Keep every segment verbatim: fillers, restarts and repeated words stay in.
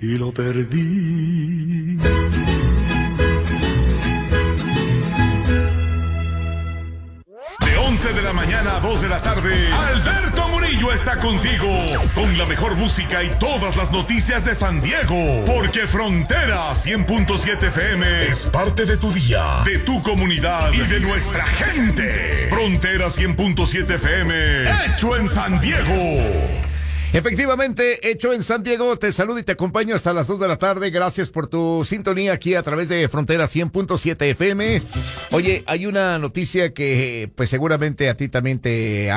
y lo perdí. De once de la mañana a dos de la tarde, Alberto Murillo está contigo con la mejor música y todas las noticias de San Diego, porque Frontera cien punto siete F M es parte de tu día, de tu comunidad y de nuestra gente. Frontera cien punto siete F M, hecho en San Diego. Efectivamente, hecho en San Diego, te saludo y te acompaño hasta las dos de la tarde. Gracias por tu sintonía aquí a través de Frontera cien punto siete F M. Oye, hay una noticia que pues seguramente a ti también te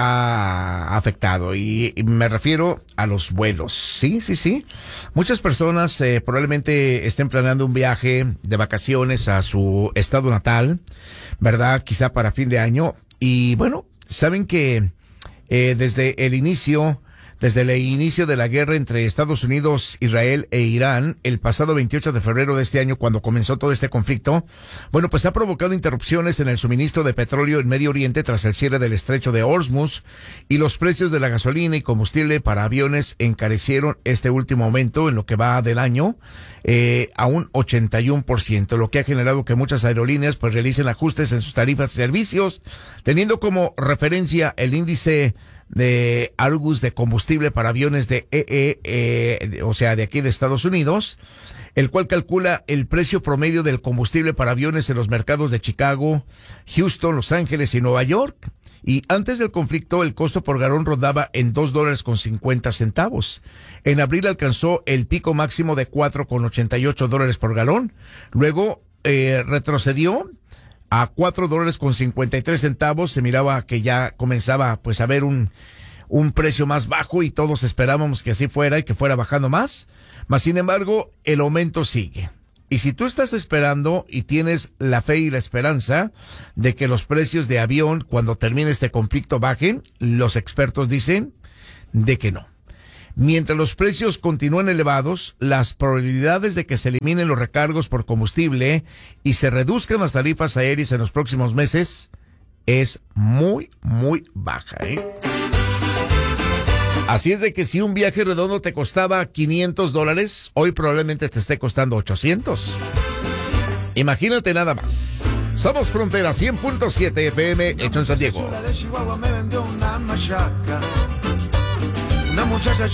ha afectado y, y me refiero a los vuelos. Sí, sí, sí. Muchas personas eh, probablemente estén planeando un viaje de vacaciones a su estado natal, ¿verdad? Quizá para fin de año. Y bueno, saben que eh, desde el inicio... Desde el inicio de la guerra entre Estados Unidos, Israel e Irán, el pasado veintiocho de febrero de este año, cuando comenzó todo este conflicto, bueno, pues ha provocado interrupciones en el suministro de petróleo en Medio Oriente tras el cierre del estrecho de Hormuz, y los precios de la gasolina y combustible para aviones encarecieron este último aumento en lo que va del año eh, a un ochenta y uno por ciento, lo que ha generado que muchas aerolíneas pues realicen ajustes en sus tarifas y servicios, teniendo como referencia el índice de Argus de combustible para aviones de E E, eh, o sea, de aquí de Estados Unidos, el cual calcula el precio promedio del combustible para aviones en los mercados de Chicago, Houston, Los Ángeles y Nueva York. Y antes del conflicto, el costo por galón rondaba en dos dólares con cincuenta centavos. En abril alcanzó el pico máximo de cuatro con ochenta y ocho dólares por galón. Luego eh, retrocedió a cuatro dólares con cincuenta y tres centavos. Se miraba que ya comenzaba pues a haber un, un precio más bajo y todos esperábamos que así fuera y que fuera bajando más. Mas sin embargo, el aumento sigue. Y si tú estás esperando y tienes la fe y la esperanza de que los precios de avión cuando termine este conflicto bajen, los expertos dicen de que no. Mientras los precios continúan elevados, las probabilidades de que se eliminen los recargos por combustible y se reduzcan las tarifas aéreas en los próximos meses es muy, muy baja, ¿eh? Así es de que si un viaje redondo te costaba quinientos dólares, hoy probablemente te esté costando ochocientos. Imagínate nada más. Somos Frontera cien punto siete F M, hecho en San Diego. Una muchacha